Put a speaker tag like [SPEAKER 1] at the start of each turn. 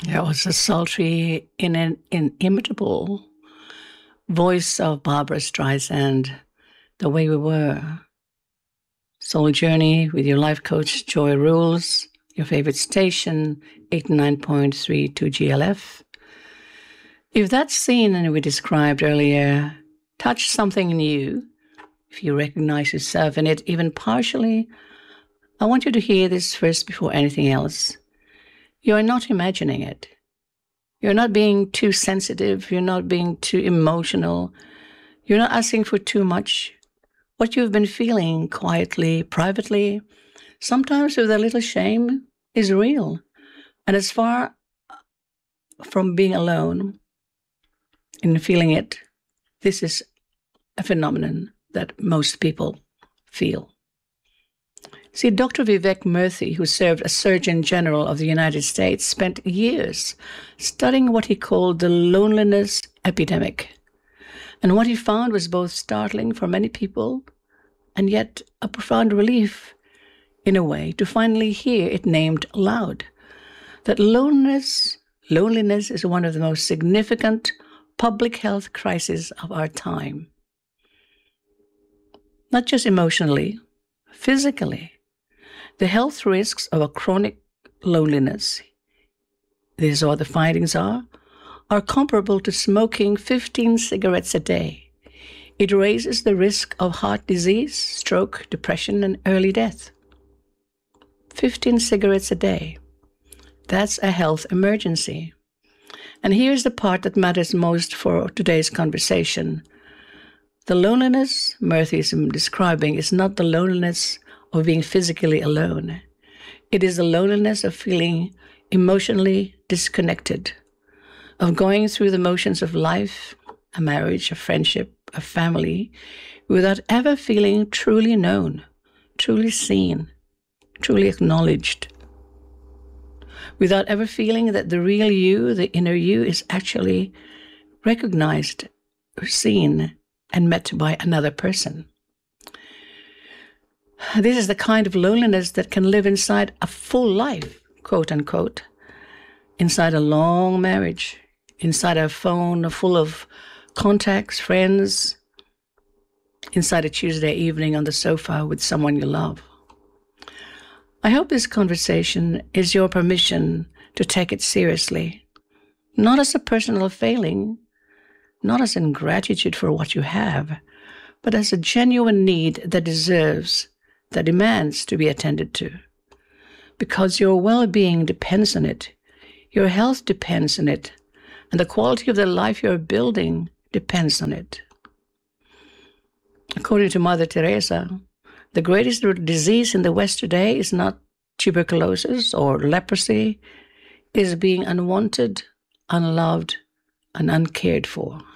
[SPEAKER 1] It was the sultry, inimitable voice of Barbara Streisand, The Way We Were. Soul Journey with your life coach, Joy Rules, your favorite station, 89.32 GLF. If that scene we described earlier touched something in you, if you recognize yourself in it even partially, I want you to hear this first before anything else. You are not imagining it. You're not being too sensitive. You're not being too emotional. You're not asking for too much. What you've been feeling quietly, privately, sometimes with a little shame, is real. And as far from being alone in feeling it, this is a phenomenon that most people feel. See, Dr. Vivek Murthy, who served as Surgeon General of the United States, spent years studying what he called the loneliness epidemic. And what he found was both startling for many people and yet a profound relief, in a way, to finally hear it named aloud. That loneliness is one of the most significant public health crises of our time. Not just emotionally, physically. The health risks of a chronic loneliness, this is what the findings are comparable to smoking 15 cigarettes a day. It raises the risk of heart disease, stroke, depression, and early death. 15 cigarettes a day. That's a health emergency. And here's the part that matters most for today's conversation. The loneliness Murthy is describing is not the loneliness of being physically alone. It is the loneliness of feeling emotionally disconnected, of going through the motions of life, a marriage, a friendship, a family, without ever feeling truly known, truly seen, truly acknowledged, without ever feeling that the real you, the inner you, is actually recognized, seen, and met by another person. This is the kind of loneliness that can live inside a full life, quote unquote, inside a long marriage, inside a phone full of contacts, friends, inside a Tuesday evening on the sofa with someone you love. I hope this conversation is your permission to take it seriously, not as a personal failing, not as ingratitude for what you have, but as a genuine need that demands to be attended to. Because your well-being depends on it, your health depends on it, and the quality of the life you're building depends on it. According to Mother Teresa, the greatest disease in the West today is not tuberculosis or leprosy, it is being unwanted, unloved, and uncared for.